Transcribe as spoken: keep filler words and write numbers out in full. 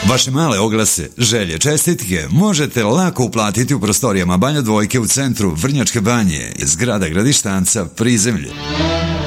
Vaše male oglase, želje, čestitke možete lako uplatiti u prostorijama Banja Dvojke u centru Vrnjačke Banje, zgrada Gradištanca, prizemlje.